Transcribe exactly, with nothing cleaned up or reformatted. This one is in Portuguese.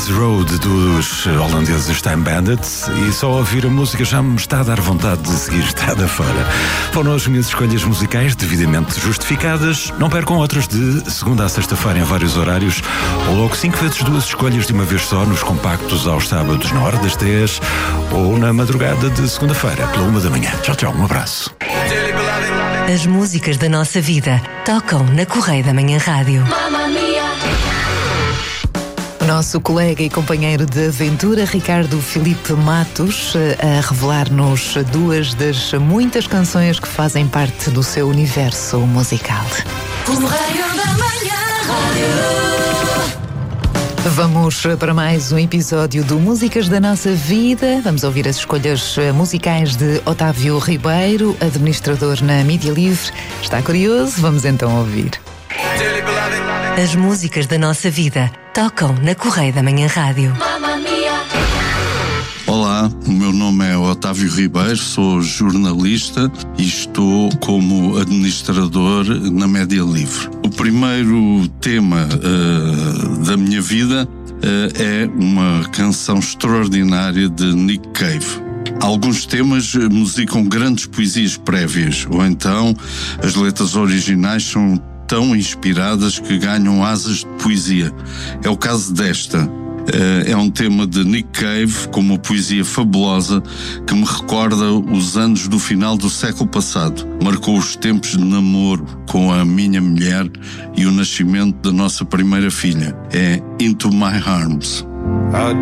Easy Road dos holandeses Time Bandits, e só ouvir a música já me está a dar vontade de seguir estrada fora. Foram as minhas escolhas musicais devidamente justificadas. Não percam outras de segunda a sexta-feira em vários horários, ou logo cinco vezes duas escolhas de uma vez só nos compactos aos sábados na hora das três, ou na madrugada de segunda-feira pela uma da manhã. Tchau, tchau, um abraço. As músicas da nossa vida tocam na Correio da Manhã Rádio. O nosso colega e companheiro de aventura, Ricardo Filipe Matos, a revelar-nos duas das muitas canções que fazem parte do seu universo musical. Correio da Manhã Rádio. Vamos para mais um episódio do Músicas da Nossa Vida. Vamos ouvir as escolhas musicais de Otávio Ribeiro, administrador na Mídia Livre. Está curioso? Vamos então ouvir. As músicas da nossa vida tocam na Correio da Manhã Rádio. Olá, o meu nome é Otávio Ribeiro, sou jornalista e estou como administrador na Média Livre. O primeiro tema uh, da minha vida uh, é uma canção extraordinária de Nick Cave. Alguns temas musicam grandes poesias prévias, ou então as letras originais são tão inspiradas que ganham asas de poesia. É o caso desta. É um tema de Nick Cave com uma poesia fabulosa que me recorda os anos do final do século passado. Marcou os tempos de namoro com a minha mulher e o nascimento da nossa primeira filha. É Into My Arms. I